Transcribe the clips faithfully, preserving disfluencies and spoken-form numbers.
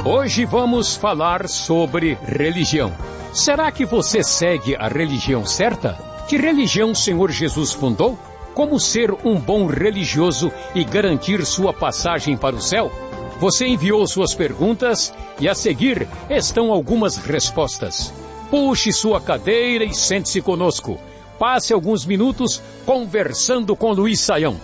Hoje vamos falar sobre religião. Será que você segue a religião certa? Que religião o Senhor Jesus fundou? Como ser um bom religioso e garantir sua passagem para o céu? Você enviou suas perguntas e a seguir estão algumas respostas. Puxe sua cadeira e sente-se conosco. Passe alguns minutos conversando com Luiz Saião.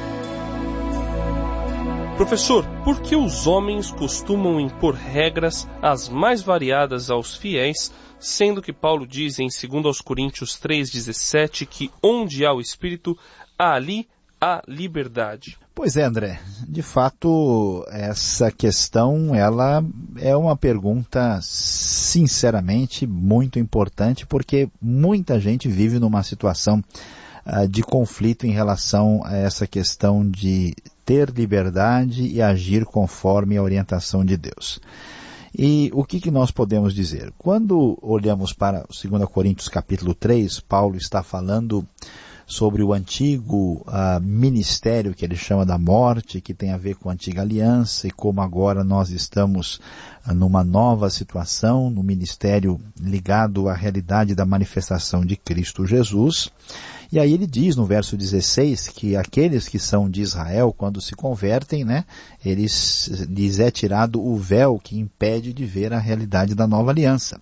Professor, por que os homens costumam impor regras as mais variadas aos fiéis, sendo que Paulo diz em dois Coríntios três, dezessete que onde há o Espírito, ali há liberdade? Pois é, André. De fato, essa questão ela é uma pergunta, sinceramente, muito importante, porque muita gente vive numa situação uh, de conflito em relação a essa questão de ter liberdade e agir conforme a orientação de Deus. E o que, que nós podemos dizer? Quando olhamos para dois Coríntios capítulo três, Paulo está falando sobre o antigo uh, ministério que ele chama da morte, que tem a ver com a antiga aliança, e como agora nós estamos uh, numa nova situação, no ministério ligado à realidade da manifestação de Cristo Jesus. E aí ele diz no verso dezesseis que aqueles que são de Israel, quando se convertem, né, eles, lhes é tirado o véu que impede de ver a realidade da nova aliança.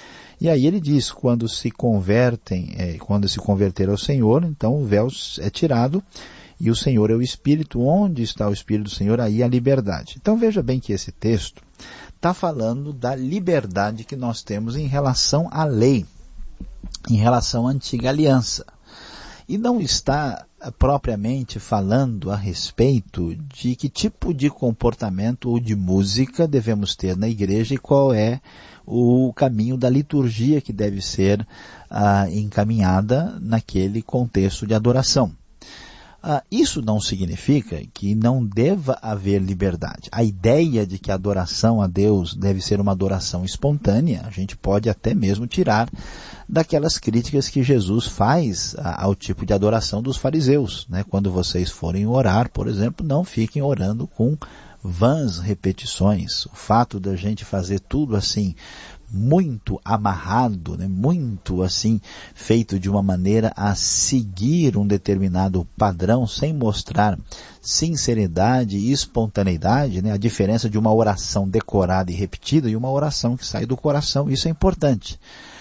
E aí ele diz, quando se convertem, é, quando se converter ao Senhor, então o véu é tirado e o Senhor é o Espírito. Onde está o Espírito do Senhor? Aí a liberdade. Então veja bem que esse texto está falando da liberdade que nós temos em relação à lei, em relação à antiga aliança. E não está propriamente falando a respeito de que tipo de comportamento ou de música devemos ter na igreja e qual é o caminho da liturgia que deve ser ah, encaminhada naquele contexto de adoração. Ah, isso não significa que não deva haver liberdade. A ideia de que a adoração a Deus deve ser uma adoração espontânea, a gente pode até mesmo tirar daquelas críticas que Jesus faz ah, ao tipo de adoração dos fariseus, né? Quando vocês forem orar, por exemplo, não fiquem orando com vãs repetições. O fato da gente fazer tudo assim muito amarrado, né, muito assim feito de uma maneira a seguir um determinado padrão sem mostrar sinceridade e espontaneidade, né, a diferença de uma oração decorada e repetida e uma oração que sai do coração, isso é importante.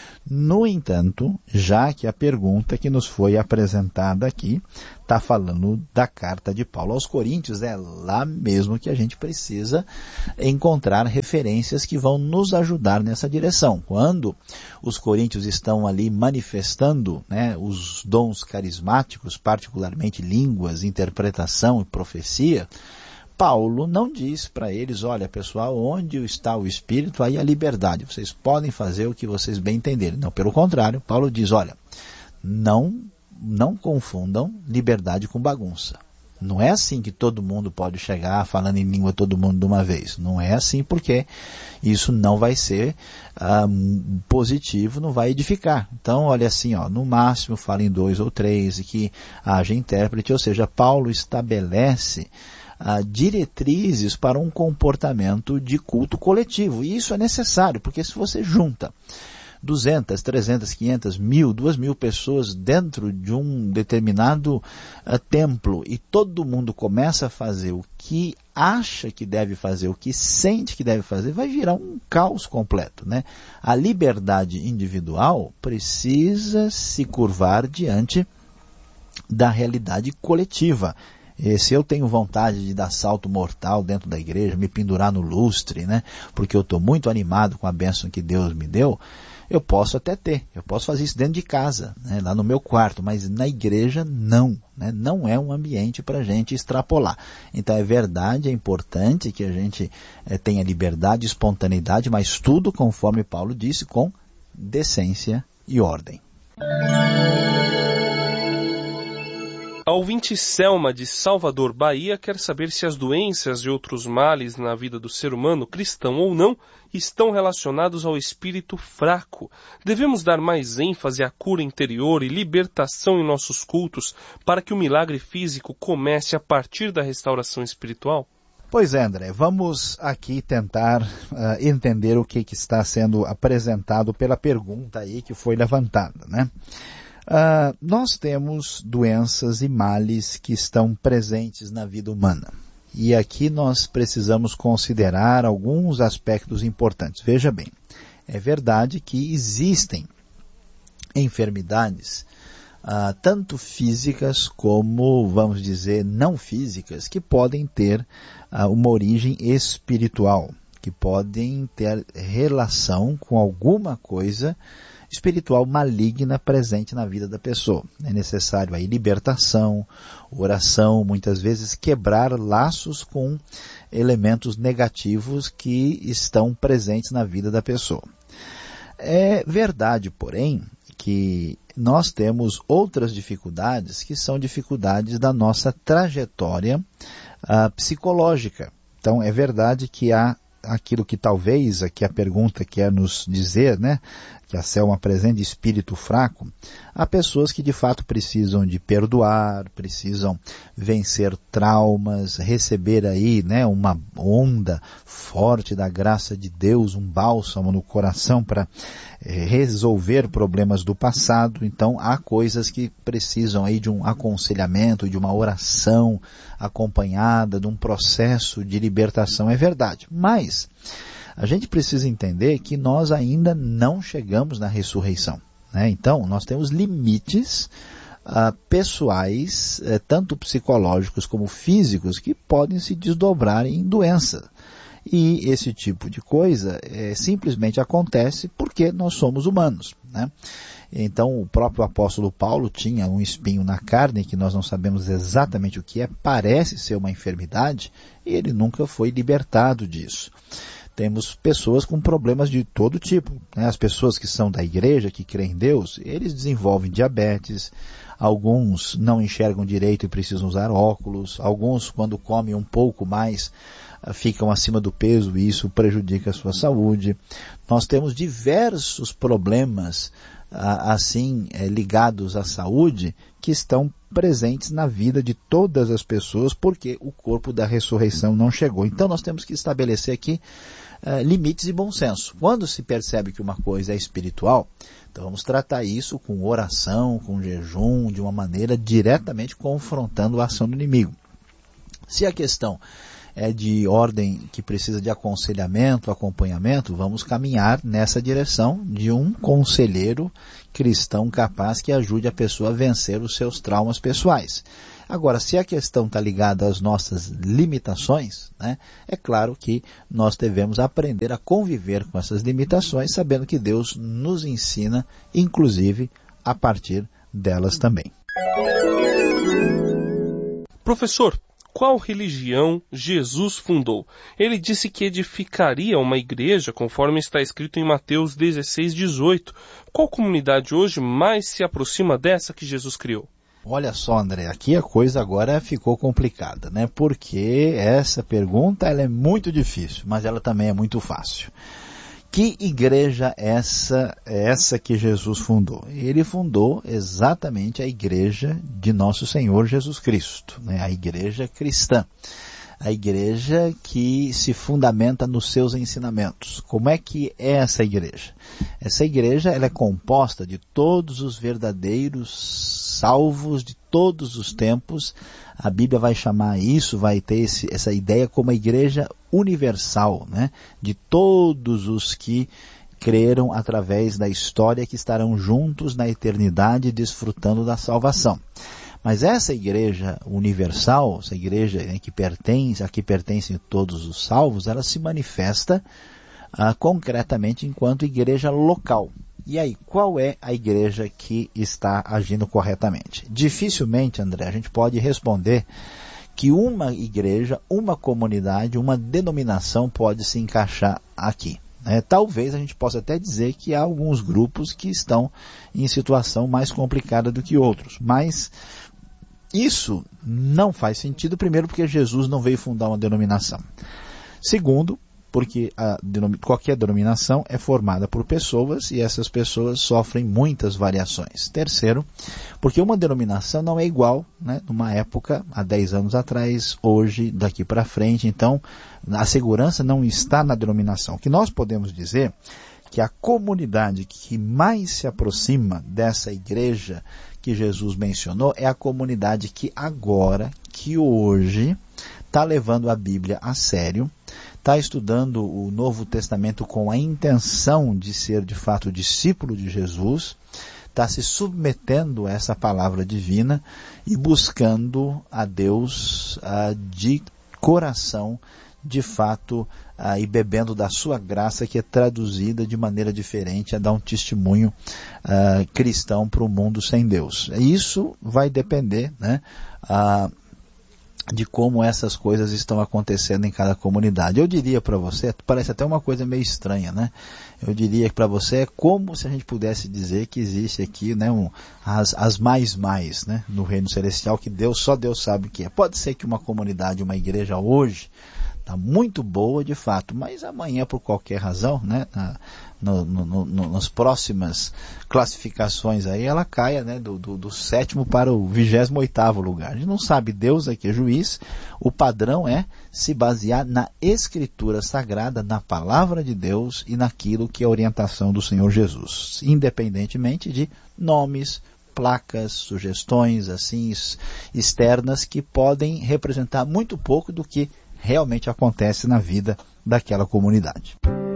No entanto, já que a pergunta que nos foi apresentada aqui está falando da carta de Paulo aos Coríntios, é lá mesmo que a gente precisa encontrar referências que vão nos ajudar nessa direção. Quando os coríntios estão ali manifestando, né, os dons carismáticos, particularmente línguas, interpretação e profecia, Paulo não diz para eles, olha pessoal, onde está o Espírito, aí a liberdade, vocês podem fazer o que vocês bem entenderem. Não, pelo contrário, Paulo diz, olha, não, não confundam liberdade com bagunça. Não é assim que todo mundo pode chegar falando em língua todo mundo de uma vez. Não é assim porque isso não vai ser uh, positivo, não vai edificar. Então, olha assim, ó, no máximo fala em dois ou três e que haja intérprete, ou seja, Paulo estabelece Uh, diretrizes para um comportamento de culto coletivo. E isso é necessário, porque se você junta duzentas, trezentas, quinhentas, mil, duas mil pessoas dentro de um determinado uh, templo e todo mundo começa a fazer o que acha que deve fazer, o que sente que deve fazer, vai virar um caos completo, né? A liberdade individual precisa se curvar diante da realidade coletiva. E se eu tenho vontade de dar salto mortal dentro da igreja, me pendurar no lustre, né, porque eu estou muito animado com a bênção que Deus me deu, eu posso até ter, eu posso fazer isso dentro de casa, né, lá no meu quarto, mas na igreja não, né, não é um ambiente para a gente extrapolar. Então é verdade, é importante que a gente é, tenha liberdade, espontaneidade, mas tudo, conforme Paulo disse, com decência e ordem. A ouvinte Selma, de Salvador, Bahia, quer saber se as doenças e outros males na vida do ser humano, cristão ou não, estão relacionados ao espírito fraco. Devemos dar mais ênfase à cura interior e libertação em nossos cultos para que o milagre físico comece a partir da restauração espiritual? Pois é, André, vamos aqui tentar uh, entender o que, que está sendo apresentado pela pergunta aí que foi levantada, né? Uh, nós temos doenças e males que estão presentes na vida humana. E aqui nós precisamos considerar alguns aspectos importantes. Veja bem, é verdade que existem enfermidades Uh, tanto físicas como, vamos dizer, não físicas, que podem ter uh, uma origem espiritual, que podem ter relação com alguma coisa espiritual maligna presente na vida da pessoa. É necessário aí libertação, oração, muitas vezes quebrar laços com elementos negativos que estão presentes na vida da pessoa. É verdade, porém, que nós temos outras dificuldades que são dificuldades da nossa trajetória uh, psicológica. Então, é verdade que há aquilo que talvez aqui a pergunta quer nos dizer, né, que a Selma apresenta de espírito fraco, há pessoas que de fato precisam de perdoar, precisam vencer traumas, receber aí, né, uma onda forte da graça de Deus, um bálsamo no coração para eh, resolver problemas do passado. Então há coisas que precisam aí de um aconselhamento, de uma oração acompanhada, de um processo de libertação, é verdade. Mas a gente precisa entender que nós ainda não chegamos na ressurreição, né? Então, nós temos limites uh, pessoais, uh, tanto psicológicos como físicos, que podem se desdobrar em doença. E esse tipo de coisa é, simplesmente acontece porque nós somos humanos, né? Então, o próprio apóstolo Paulo tinha um espinho na carne, que nós não sabemos exatamente o que é, parece ser uma enfermidade, e ele nunca foi libertado disso. Temos pessoas com problemas de todo tipo, né? As pessoas que são da igreja, que creem em Deus, eles desenvolvem diabetes, alguns não enxergam direito e precisam usar óculos, alguns quando comem um pouco mais ficam acima do peso e isso prejudica a sua saúde. Nós temos diversos problemas assim ligados à saúde que estão presentes na vida de todas as pessoas porque o corpo da ressurreição não chegou. Então nós temos que estabelecer aqui uh, limites e bom senso. Quando se percebe que uma coisa é espiritual, então vamos tratar isso com oração, com jejum, de uma maneira diretamente confrontando a ação do inimigo. Se a questão é de ordem que precisa de aconselhamento, acompanhamento, vamos caminhar nessa direção de um conselheiro cristão capaz que ajude a pessoa a vencer os seus traumas pessoais. Agora, se a questão está ligada às nossas limitações, né, é claro que nós devemos aprender a conviver com essas limitações, sabendo que Deus nos ensina, inclusive, a partir delas também. Professor, qual religião Jesus fundou? Ele disse que edificaria uma igreja, conforme está escrito em Mateus dezesseis, dezoito. Qual comunidade hoje mais se aproxima dessa que Jesus criou? Olha só, André, aqui a coisa agora ficou complicada, né? Porque essa pergunta ela é muito difícil, mas ela também é muito fácil. Que igreja essa é essa que Jesus fundou? Ele fundou exatamente a igreja de nosso Senhor Jesus Cristo, né? A igreja cristã. A igreja que se fundamenta nos seus ensinamentos. Como é que é essa igreja? Essa igreja ela é composta de todos os verdadeiros salvos de todos os tempos. A Bíblia vai chamar isso, vai ter esse, essa ideia como a igreja universal, né? De todos os que creram através da história que estarão juntos na eternidade desfrutando da salvação. Mas essa igreja universal, essa igreja né, que pertence, a que pertencem todos os salvos, ela se manifesta ah, concretamente enquanto igreja local. E aí, qual é a igreja que está agindo corretamente? Dificilmente, André, a gente pode responder que uma igreja, uma comunidade, uma denominação pode se encaixar aqui. Né? Talvez a gente possa até dizer que há alguns grupos que estão em situação mais complicada do que outros, mas isso não faz sentido, primeiro porque Jesus não veio fundar uma denominação. Segundo, porque a, qualquer denominação é formada por pessoas e essas pessoas sofrem muitas variações. Terceiro, porque uma denominação não é igual, né, numa época, há dez anos atrás, hoje, daqui para frente. Então, a segurança não está na denominação. O que nós podemos dizer que a comunidade que mais se aproxima dessa igreja que Jesus mencionou é a comunidade que agora, que hoje, está levando a Bíblia a sério, está estudando o Novo Testamento com a intenção de ser de fato discípulo de Jesus, está se submetendo a essa palavra divina e buscando a Deus uh, de coração, de fato, uh, e bebendo da sua graça, que é traduzida de maneira diferente a dar um testemunho uh, cristão para o mundo sem Deus. Isso vai depender, né, uh, de como essas coisas estão acontecendo em cada comunidade. Eu diria para você, parece até uma coisa meio estranha, né? Eu diria que para você é como se a gente pudesse dizer que existe aqui, né, um, as, as mais mais, né, no reino celestial, que Deus, só Deus sabe o que é. Pode ser que uma comunidade, uma igreja hoje está muito boa de fato, mas amanhã, por qualquer razão, né, na, no, no, no, nas próximas classificações aí, ela caia, né, do, do, do sétimo para o vigésimo oitavo lugar. A gente não sabe, Deus aqui é juiz. O padrão é se basear na Escritura Sagrada, na Palavra de Deus e naquilo que é a orientação do Senhor Jesus, independentemente de nomes, placas, sugestões assim externas que podem representar muito pouco do que realmente acontece na vida daquela comunidade.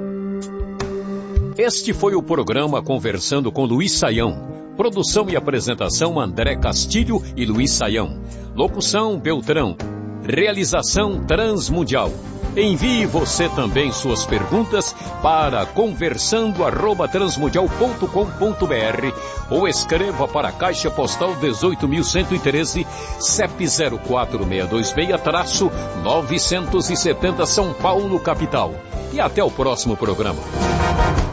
Este foi o programa Conversando com Luiz Saião. Produção e apresentação André Castilho e Luiz Saião. Locução Beltrão. Realização Transmundial. Envie você também suas perguntas para conversando arroba transmundial ponto com ponto br ou escreva para a Caixa Postal dezoito mil cento e treze, C E P zero quatro seis dois seis, novecentos e setenta São Paulo, capital. E até o próximo programa.